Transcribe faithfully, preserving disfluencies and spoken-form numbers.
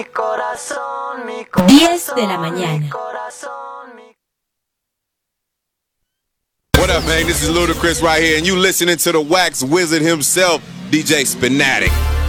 diez de la mañana. What up, man? This is Ludacris right here, and you listening to the Wax Wizard himself, D J Spinatic.